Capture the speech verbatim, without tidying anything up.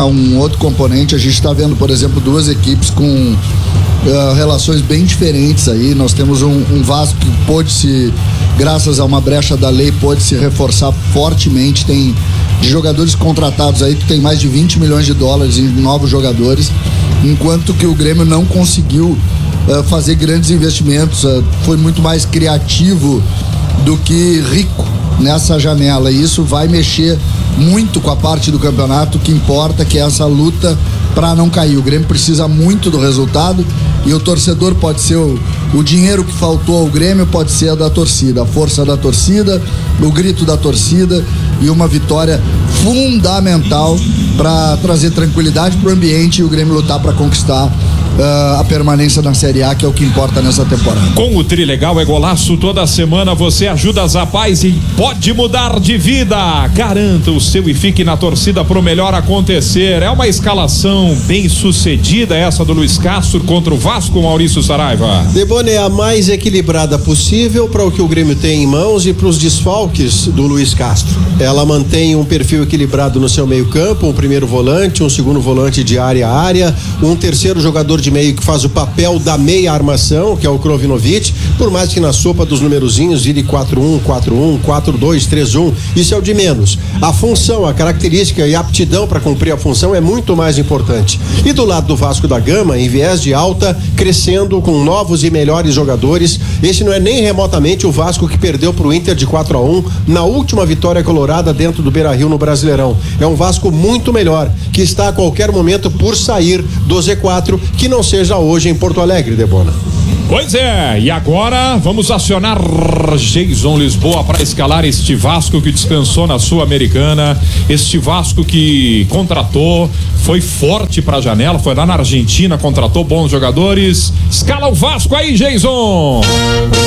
Um outro componente, a gente está vendo, por exemplo, duas equipes com uh, relações bem diferentes aí. Nós temos um, um Vasco que pôde se, graças a uma brecha da lei, pôde se reforçar fortemente. Tem de jogadores contratados aí, tu tem mais de vinte milhões de dólares em novos jogadores, enquanto que o Grêmio não conseguiu uh, fazer grandes investimentos, uh, foi muito mais criativo do que rico nessa janela, e isso vai mexer muito com a parte do campeonato que importa, que é essa luta para não cair. O Grêmio precisa muito do resultado, e o torcedor pode ser o, o dinheiro que faltou ao Grêmio, pode ser a da torcida, a força da torcida, o grito da torcida e uma vitória fundamental para trazer tranquilidade para o ambiente e o Grêmio lutar para conquistar Uh, a permanência na Série A, que é o que importa nessa temporada. Com o Trilegal é Golaço, toda semana você ajuda as rapazes e pode mudar de vida. Garanta o seu e fique na torcida pro melhor acontecer. É uma escalação bem sucedida essa do Luiz Castro contra o Vasco, Maurício Saraiva. Debona é a mais equilibrada possível para o que o Grêmio tem em mãos e para os desfalques do Luiz Castro. Ela mantém um perfil equilibrado no seu meio campo, um primeiro volante, um segundo volante de área a área, um terceiro jogador de meio que faz o papel da meia armação, que é o Krovinovic, por mais que na sopa dos numerozinhos vire quatro um, quatro um, quatro dois, três um, isso é o de menos. A função, a característica e a aptidão para cumprir a função é muito mais importante. E do lado do Vasco da Gama, em viés de alta, crescendo com novos e melhores jogadores, esse não é nem remotamente o Vasco que perdeu para o Inter de quatro a um na última vitória colorada dentro do Beira-Rio no Brasileirão. É um Vasco muito melhor, que está a qualquer momento por sair do Z quatro, que não seja hoje em Porto Alegre, Debona. Pois é, e agora vamos acionar Jason Lisboa para escalar este Vasco que descansou na Sul-Americana, este Vasco que contratou, foi forte para a janela, foi lá na Argentina, contratou bons jogadores. Escala o Vasco aí, Jason!